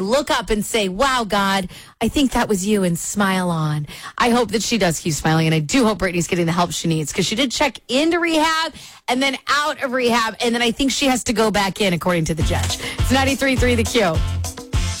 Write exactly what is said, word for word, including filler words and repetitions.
look up and say, wow, God, I think that was you, and smile on. I hope that she does keep smiling, and I do hope Brittany's getting the help she needs, because she did check into rehab and then out of rehab, and then I think she has to go back in, according to the judge. It's ninety-three point three The Q.